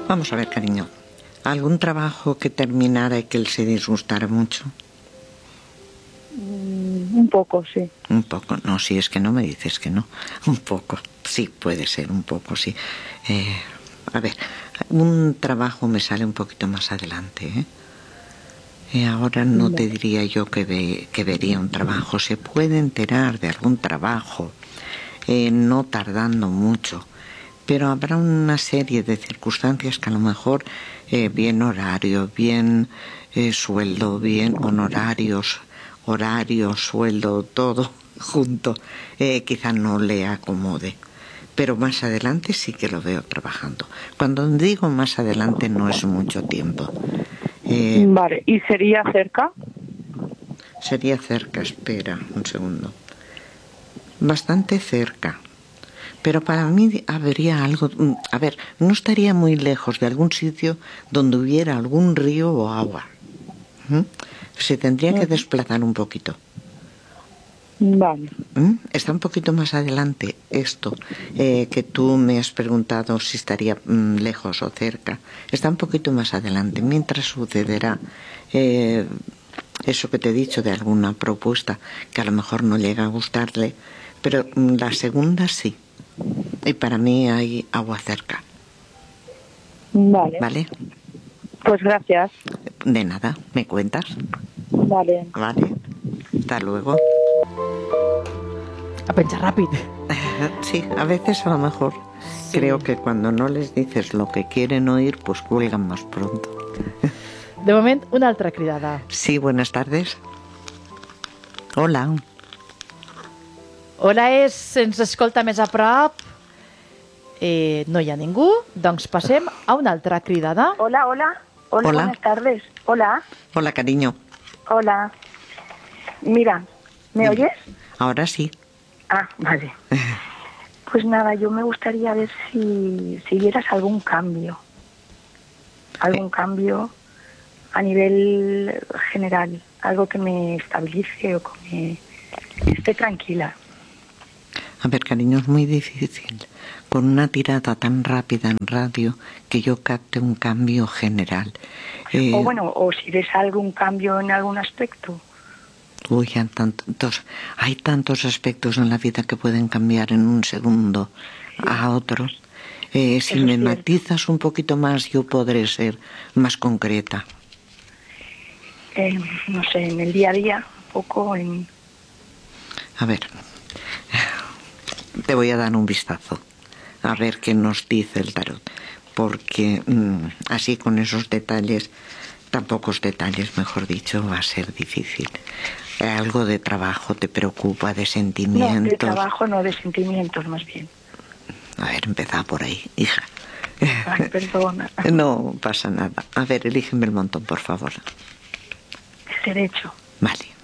Vamos a ver, cariño. ¿Algún trabajo que terminara y que él se disgustara mucho? Un poco, sí. Un poco. No, si es que no me dices que no. Un poco. Sí, puede ser un poco, sí. A ver, un trabajo me sale un poquito más adelante, ahora no te diría yo que vería un trabajo. Se puede enterar de algún trabajo, no tardando mucho, pero habrá una serie de circunstancias que a lo mejor, bien horario, bien sueldo, bien honorarios, sueldo, todo junto, quizá no le acomode. Pero más adelante sí que lo veo trabajando. Cuando digo más adelante no es mucho tiempo. Vale, ¿y sería cerca? Sería cerca, espera un segundo. Bastante cerca. Pero para mí habría algo... A ver, no estaría muy lejos de algún sitio donde hubiera algún río o agua. Se tendría que desplazar un poquito. Vale. Está un poquito más adelante esto, que tú me has preguntado si estaría lejos o cerca. Está un poquito más adelante, mientras sucederá eso que te he dicho de alguna propuesta que a lo mejor no llega a gustarle, pero la segunda sí. Y para mí hay agua cerca. Vale. ¿Vale? Pues gracias. De nada, ¿me cuentas? Vale. Vale. Hasta luego. A pensar rápido. Sí, a veces a lo mejor creo que cuando no les dices lo que quieren oír, pues cuelgan más pronto. De moment, una altra cridada. Sí, buenas tardes. Hola. Hola, se'ns escolta més a prop? No hi ha ningú, doncs passem a una altra cridada. Hola, hola. Hola, Hola. buenas tardes. Hola. Hola, cariño. Hola. Mira, ¿me oyes? Ahora sí. Ah, vale. Pues nada, yo me gustaría ver si vieras algún cambio. Algún cambio a nivel general. Algo que me estabilice o que me esté tranquila. A ver, cariño, es muy difícil con una tirada tan rápida en radio que yo capte un cambio general. O bueno, o si ves algún cambio en algún aspecto. Uy, hay tantos aspectos en la vida que pueden cambiar en un segundo a otro. Si me matizas un poquito más, yo podré ser más concreta. No sé, en el día a día, un poco en... A ver, te voy a dar un vistazo, a ver qué nos dice el tarot, porque así con esos detalles, tan pocos detalles, mejor dicho, va a ser difícil. Algo de trabajo te preocupa, de sentimientos. No, de trabajo no, de sentimientos más bien. A ver, empezá por ahí, hija. Ay, perdona. No pasa nada. A ver, elígeme el montón, por favor. Derecho. Vale.